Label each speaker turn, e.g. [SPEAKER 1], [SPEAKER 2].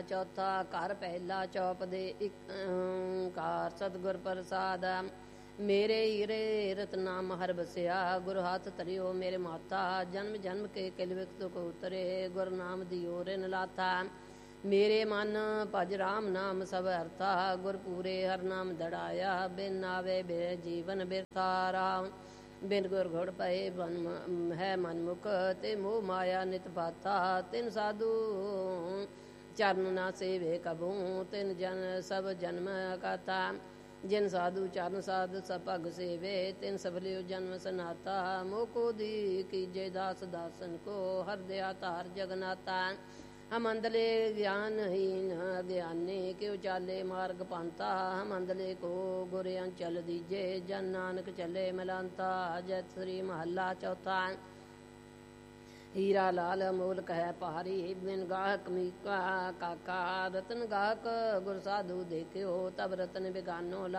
[SPEAKER 1] चौथा घर पहला चौप दे एक कार सतगुर प्रसाद मेरे हीरे रतनाम हर बसिया गुरु हाथ तरियो मेरे माता जन्म जन्म के किल विकत को उतरे गुरु नाम दियो रिन लाथा मेरे मन भज राम नाम सब हरता गुर पूरे हर नाम दड़ाया बिन आवे बे जीवन बिरतारा बिन गुर घुड़ पए है मनमुख ते मोह माया नित पाता तिन साधु चरण ना सेवे कबू तिन जन सब जन्म काता जिन साधु चरण साध सब पग सेवे तिन सबलियो जन्म सनाता मोको दी कीजे दास दासन को हर दया तार जगनाता हम अंधले ज्ञानहीन अज्ञानी क्यों चाले मार्ग पांता हम अंधले को गुर चल दीजे जन नानक चले मिलांता जय श्री महला चौथा हीरा लाल अमोल कह पहारी बिन गाहक मीका काका रतन गाहक गुर साधु देखियो तब रतन बिगानो